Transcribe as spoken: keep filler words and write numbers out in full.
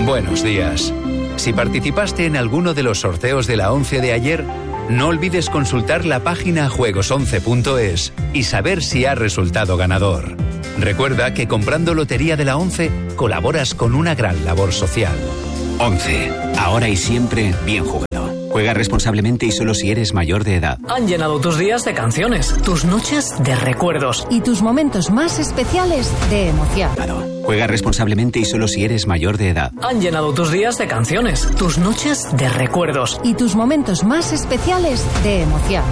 Buenos días. Si participaste en alguno de los sorteos de la once de ayer, no olvides consultar la página juegos once punto es y saber si has resultado ganador. Recuerda que comprando Lotería de la once colaboras con una gran labor social. once. Ahora y siempre bien jugado. Juega responsablemente y solo si eres mayor de edad. Han llenado tus días de canciones, tus noches de recuerdos y tus momentos más especiales de emoción. Juega responsablemente y solo si eres mayor de edad. Han llenado tus días de canciones, tus noches de recuerdos y tus momentos más especiales de emoción.